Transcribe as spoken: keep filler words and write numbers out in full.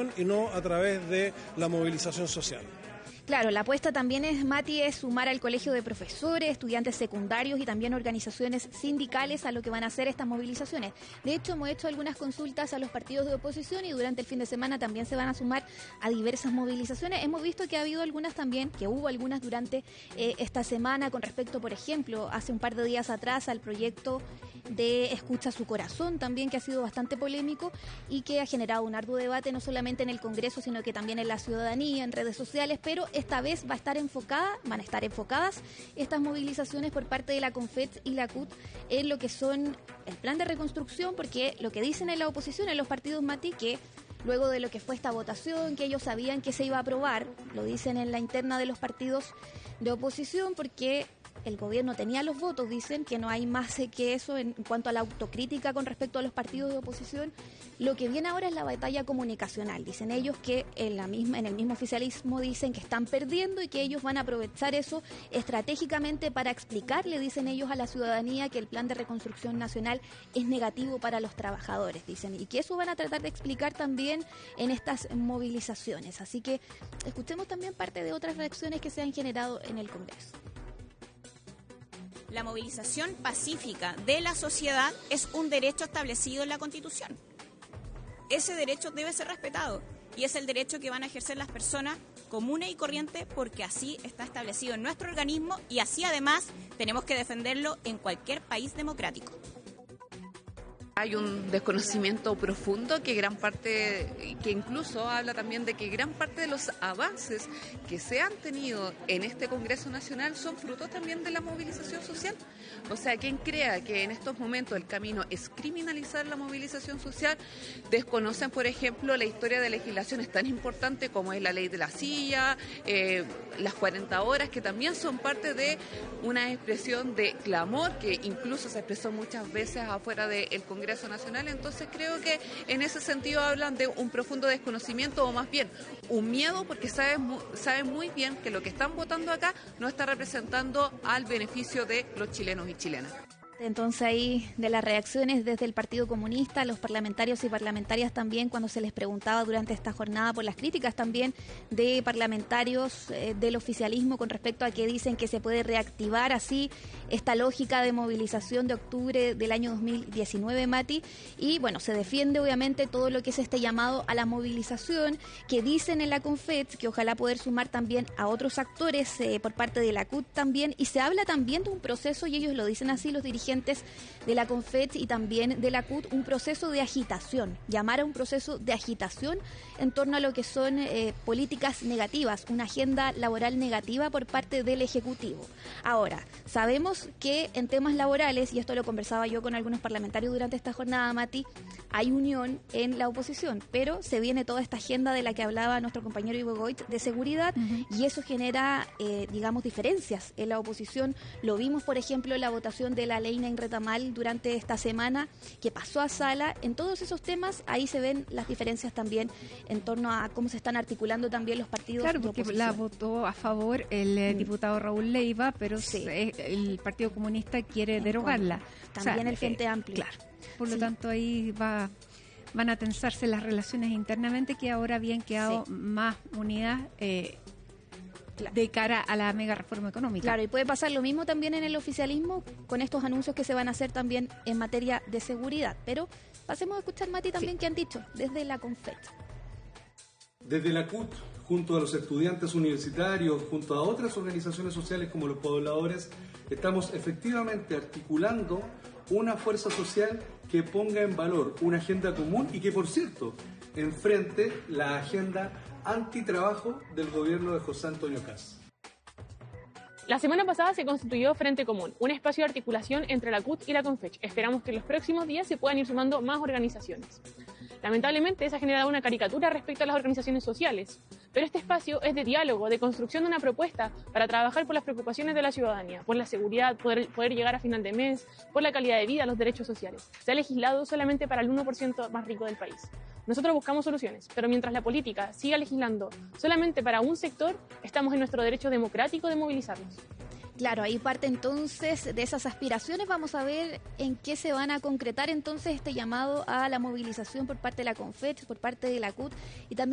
represión y no a través de la movilización social. Claro, la apuesta también es, Mati, es sumar al colegio de profesores, estudiantes secundarios y también organizaciones sindicales a lo que van a hacer estas movilizaciones. De hecho, hemos hecho algunas consultas a los partidos de oposición y durante el fin de semana también se van a sumar a diversas movilizaciones. Hemos visto que ha habido algunas también, que hubo algunas durante eh, esta semana con respecto, por ejemplo, hace un par de días atrás al proyecto de Escucha su Corazón también, que ha sido bastante polémico y que ha generado un arduo debate no solamente en el Congreso, sino que también en la ciudadanía, en redes sociales, pero esta vez va a estar enfocada, van a estar enfocadas estas movilizaciones por parte de la CONFET y la C U T en lo que son el plan de reconstrucción, porque lo que dicen en la oposición, en los partidos, Mati, que luego de lo que fue esta votación, que ellos sabían que se iba a aprobar, lo dicen en la interna de los partidos de oposición, porque el gobierno tenía los votos, dicen que no hay más que eso en cuanto a la autocrítica con respecto a los partidos de oposición. Lo que viene ahora es la batalla comunicacional. Dicen ellos que en, la misma, en el mismo oficialismo dicen que están perdiendo y que ellos van a aprovechar eso estratégicamente para explicarle, dicen ellos, a la ciudadanía que el plan de reconstrucción nacional es negativo para los trabajadores, dicen, y que eso van a tratar de explicar también en estas movilizaciones. Así que escuchemos también parte de otras reacciones que se han generado en el Congreso. La movilización pacífica de la sociedad es un derecho establecido en la Constitución. Ese derecho debe ser respetado y es el derecho que van a ejercer las personas comunes y corrientes porque así está establecido en nuestro organismo y así además tenemos que defenderlo en cualquier país democrático. Hay un desconocimiento profundo que gran parte, que incluso habla también de que gran parte de los avances que se han tenido en este Congreso Nacional son frutos también de la movilización social. O sea, quien crea que en estos momentos el camino es criminalizar la movilización social, desconocen, por ejemplo, la historia de legislaciones tan importantes como es la ley de la silla, eh, las cuarenta horas, que también son parte de una expresión de clamor que incluso se expresó muchas veces afuera del Congreso Congreso Nacional. Entonces creo que en ese sentido hablan de un profundo desconocimiento o más bien un miedo porque saben, saben muy bien que lo que están votando acá no está representando al beneficio de los chilenos y chilenas. Entonces ahí de las reacciones desde el Partido Comunista, los parlamentarios y parlamentarias también cuando se les preguntaba durante esta jornada por las críticas también de parlamentarios eh, del oficialismo con respecto a que dicen que se puede reactivar así esta lógica de movilización de octubre del año dos mil diecinueve, Mati, y bueno, se defiende obviamente todo lo que es este llamado a la movilización que dicen en la CONFET que ojalá poder sumar también a otros actores eh, por parte de la C U T también, y se habla también de un proceso, y ellos lo dicen así los dirigentes de la CONFET y también de la C U T, un proceso de agitación, llamar a un proceso de agitación en torno a lo que son eh, políticas negativas, una agenda laboral negativa por parte del Ejecutivo. Ahora, sabemos que en temas laborales, y esto lo conversaba yo con algunos parlamentarios durante esta jornada, Mati, hay unión en la oposición, pero se viene toda esta agenda de la que hablaba nuestro compañero Ivo Goit de seguridad, uh-huh. y eso genera, eh, digamos, diferencias en la oposición. Lo vimos, por ejemplo, en la votación de la ley Nain Retamal durante esta semana que pasó a sala. En todos esos temas ahí se ven las diferencias también en torno a cómo se están articulando también los partidos claro, de oposición. Claro, porque la votó a favor el eh, mm. diputado Raúl Leiva, pero sí. el Partido Comunista quiere en derogarla. También o sea, el Frente eh, Amplio. Claro. Por lo sí. tanto, ahí va van a tensarse las relaciones internamente que ahora habían quedado sí. más unidas eh, Claro. de cara a la mega reforma económica. Claro, y puede pasar lo mismo también en el oficialismo con estos anuncios que se van a hacer también en materia de seguridad. Pero pasemos a escuchar, Mati, también sí. qué han dicho desde la CONFET. Desde la C U T, junto a los estudiantes universitarios, junto a otras organizaciones sociales como los pobladores, estamos efectivamente articulando una fuerza social que ponga en valor una agenda común y que, por cierto, enfrente la agenda antitrabajo del gobierno de José Antonio Kast. La semana pasada se constituyó Frente Común, un espacio de articulación entre la C U T y la CONFECH. Esperamos que en los próximos días se puedan ir sumando más organizaciones. Lamentablemente, se ha generado una caricatura respecto a las organizaciones sociales, pero este espacio es de diálogo, de construcción de una propuesta para trabajar por las preocupaciones de la ciudadanía, por la seguridad, poder, poder llegar a final de mes, por la calidad de vida, los derechos sociales. Se ha legislado solamente para el uno por ciento más rico del país. Nosotros buscamos soluciones, pero mientras la política siga legislando solamente para un sector, estamos en nuestro derecho democrático de movilizarnos. Claro, ahí parte entonces de esas aspiraciones. Vamos a ver en qué se van a concretar entonces este llamado a la movilización por parte de la CONFET, por parte de la C U T y también